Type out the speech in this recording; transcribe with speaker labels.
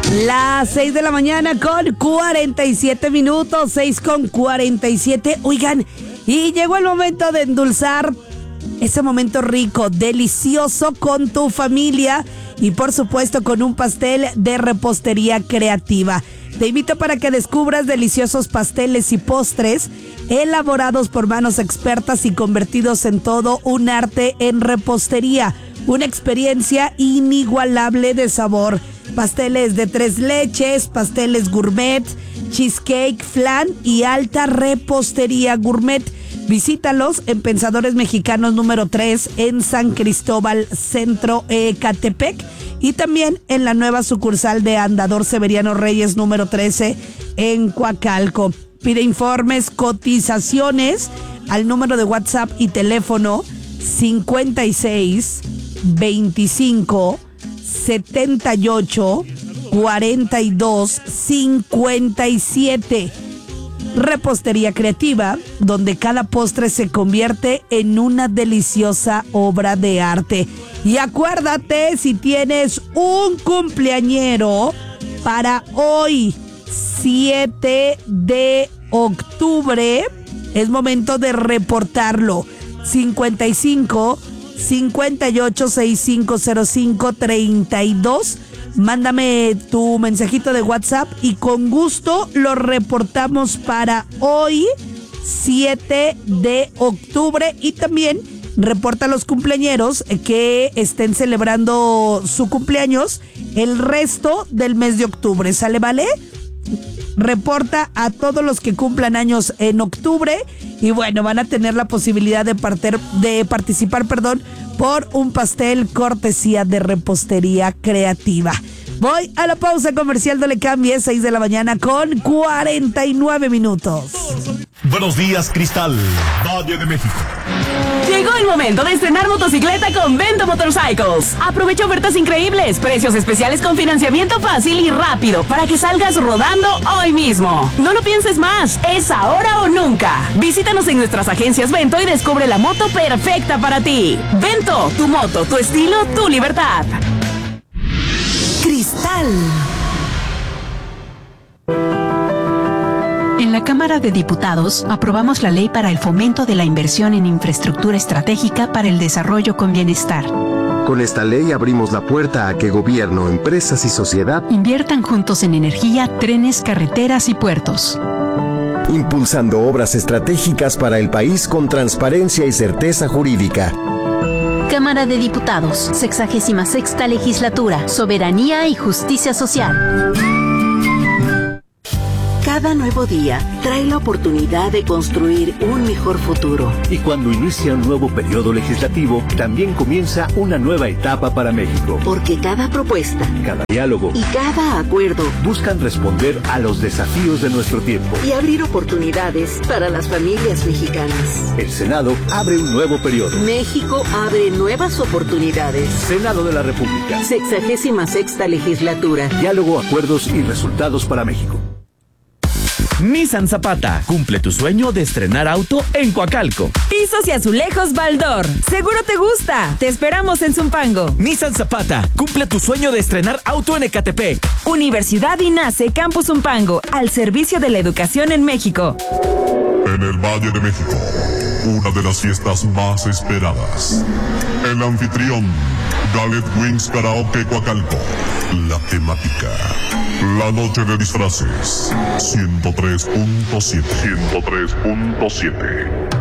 Speaker 1: Las 6 de la mañana con 47 minutos, 6 con 47. Oigan, y llegó el momento de endulzar ese momento rico, delicioso con tu familia y por supuesto con un pastel de repostería creativa. Te invito para que descubras deliciosos pasteles y postres elaborados por manos expertas y convertidos en todo un arte en repostería. Una experiencia inigualable de sabor. Pasteles de 3 leches, pasteles gourmet, cheesecake, flan y alta repostería gourmet. Visítalos en Pensadores Mexicanos número 3 en San Cristóbal, Centro, Ecatepec. Y también en la nueva sucursal de Andador Severiano Reyes número 13 en Coacalco. Pide informes, cotizaciones al número de WhatsApp y teléfono 56 25 78 42 57. Repostería creativa, donde cada postre se convierte en una deliciosa obra de arte. Y acuérdate, si tienes un cumpleañero para hoy, 7 de octubre, es momento de reportarlo. 55 58 6505 32. Mándame tu mensajito de WhatsApp y con gusto lo reportamos para hoy, 7 de octubre. Y también reporta a los cumpleañeros que estén celebrando su cumpleaños el resto del mes de octubre. ¿Sale, vale? Reporta a todos los que cumplan años en octubre y bueno, van a tener la posibilidad de participar, por un pastel cortesía de repostería creativa. Voy a la pausa comercial, no le cambie, 6 de la mañana con 49 minutos.
Speaker 2: Buenos días, Cristal, Valle de México.
Speaker 3: Llegó el momento de estrenar motocicleta con Vento Motorcycles. Aprovecha ofertas increíbles, precios especiales con financiamiento fácil y rápido para que salgas rodando hoy mismo. No lo pienses más, es ahora o nunca. Visítanos en nuestras agencias Vento y descubre la moto perfecta para ti. Vento, tu moto, tu estilo, tu libertad.
Speaker 1: Cristal.
Speaker 4: En la Cámara de Diputados aprobamos la ley para el fomento de la inversión en infraestructura estratégica para el desarrollo con bienestar.
Speaker 5: Con esta ley abrimos la puerta a que gobierno, empresas y sociedad
Speaker 4: inviertan juntos en energía, trenes, carreteras y puertos.
Speaker 5: Impulsando obras estratégicas para el país con transparencia y certeza jurídica.
Speaker 6: Cámara de Diputados, 66ª Legislatura, Soberanía y Justicia Social.
Speaker 7: Cada nuevo día trae la oportunidad de construir un mejor futuro.
Speaker 8: Y cuando inicia un nuevo periodo legislativo, también comienza una nueva etapa para México.
Speaker 7: Porque cada propuesta,
Speaker 8: cada diálogo
Speaker 7: y cada acuerdo
Speaker 8: buscan responder a los desafíos de nuestro tiempo
Speaker 7: y abrir oportunidades para las familias mexicanas.
Speaker 8: El Senado abre un nuevo periodo.
Speaker 7: México abre nuevas oportunidades.
Speaker 8: Senado de la República.
Speaker 7: 66ª Legislatura.
Speaker 8: Diálogo, acuerdos y resultados para México.
Speaker 9: Nissan Zapata, cumple tu sueño de estrenar auto en Coacalco.
Speaker 3: Pisos y azulejos Baldor, seguro te gusta. Te esperamos en Zumpango.
Speaker 9: Nissan Zapata, cumple tu sueño de estrenar auto en Ecatepec.
Speaker 3: Universidad INACE Campus Zumpango, al servicio de la educación en México.
Speaker 2: En el Valle de México, una de las fiestas más esperadas. El anfitrión, Gallet Wings Karaoke Coacalco. La temática, la noche de disfraces. 103.7.